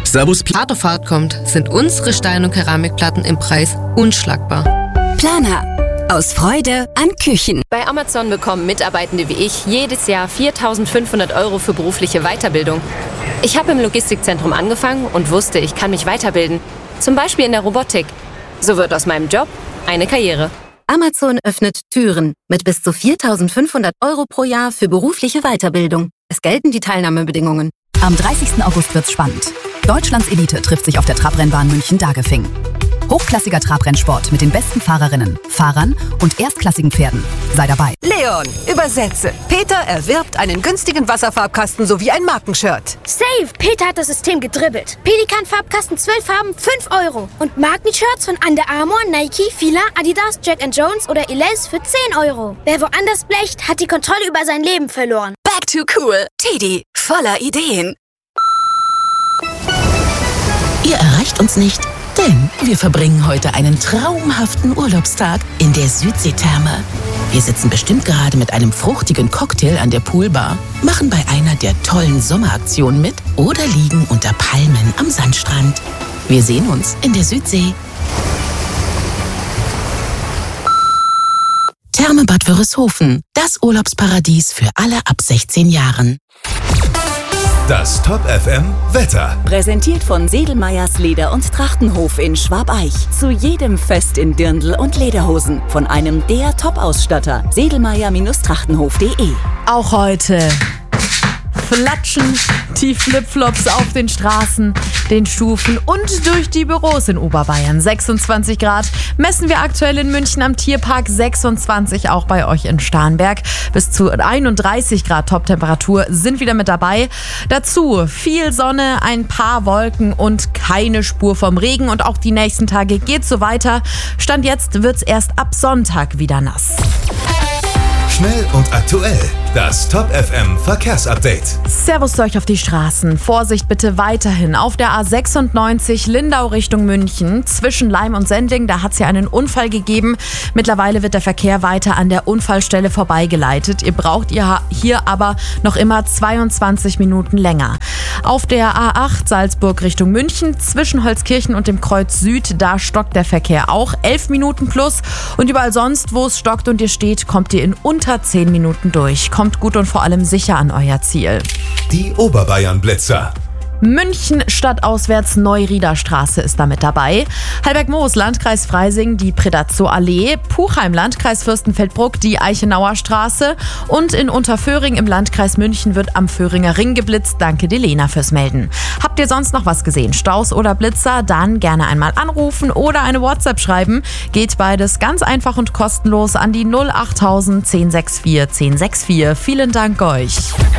Servus. Autofahrt kommt, sind unsere Stein- und Keramikplatten im Preis unschlagbar. Planer. Aus Freude an Küchen. Bei Amazon bekommen Mitarbeitende wie ich jedes Jahr 4.500 € für berufliche Weiterbildung. Ich habe im Logistikzentrum angefangen und wusste, ich kann mich weiterbilden. Zum Beispiel in der Robotik. So wird aus meinem Job eine Karriere. Amazon öffnet Türen mit bis zu 4.500 € pro Jahr für berufliche Weiterbildung. Es gelten die Teilnahmebedingungen. Am 30. August wird's spannend. Deutschlands Elite trifft sich auf der Trabrennbahn München-Dagefing. Hochklassiger Trabrennsport mit den besten Fahrerinnen, Fahrern und erstklassigen Pferden. Sei dabei. Leon, übersetze. Peter erwirbt einen günstigen Wasserfarbkasten sowie ein Markenshirt. Safe! Peter hat das System gedribbelt. Pelikan-Farbkasten 12 Farben, 5 €. Und Markenshirts von Under Armour, Nike, Fila, Adidas, Jack & Jones oder Elize für 10 €. Wer woanders blecht, hat die Kontrolle über sein Leben verloren. Back to cool. Teddy, voller Ideen. Ihr erreicht uns nicht, denn wir verbringen heute einen traumhaften Urlaubstag in der Südseetherme. Wir sitzen bestimmt gerade mit einem fruchtigen Cocktail an der Poolbar, machen bei einer der tollen Sommeraktionen mit oder liegen unter Palmen am Sandstrand. Wir sehen uns in der Südsee. Therme Bad Wörishofen, das Urlaubsparadies für alle ab 16 Jahren. Das Top FM Wetter. Präsentiert von Sedelmeyers Leder- und Trachtenhof in Schwabeich. Zu jedem Fest in Dirndl und Lederhosen. Von einem der Top-Ausstatter. Sedelmeyer-Trachtenhof.de. Auch heute flatschen die Flipflops auf den Straßen, den Stufen und durch die Büros in Oberbayern. 26 Grad messen wir aktuell in München am Tierpark, 26 auch bei euch in Starnberg. Bis zu 31 Grad Toptemperatur sind wieder mit dabei. Dazu viel Sonne, ein paar Wolken und keine Spur vom Regen. Und auch die nächsten Tage geht so weiter. Stand jetzt wird's erst ab Sonntag wieder nass. Schnell und aktuell. Das Top FM Verkehrsupdate. Servus zu euch auf die Straßen. Vorsicht bitte weiterhin auf der A96 Lindau Richtung München. Zwischen Laim und Sendling, da hat es ja einen Unfall gegeben. Mittlerweile wird der Verkehr weiter an der Unfallstelle vorbeigeleitet. Ihr braucht hier aber noch immer 22 Minuten länger. Auf der A8 Salzburg Richtung München, zwischen Holzkirchen und dem Kreuz Süd, da stockt der Verkehr auch 11 Minuten plus. Und überall sonst, wo es stockt und ihr steht, kommt ihr in unter 10 Minuten durch. Kommt gut und vor allem sicher an euer Ziel. Die Oberbayern-Blitzer. München stadtauswärts Neurieder Straße ist damit dabei. Halberg-Moos, Landkreis Freising, die Predazzo-Allee. Puchheim, Landkreis Fürstenfeldbruck, die Eichenauer Straße. Und in Unterföhring im Landkreis München wird am Föhringer Ring geblitzt. Danke, Delena, fürs Melden. Habt ihr sonst noch was gesehen? Staus oder Blitzer? Dann gerne einmal anrufen oder eine WhatsApp schreiben. Geht beides ganz einfach und kostenlos an die 08000 1064 1064. Vielen Dank euch.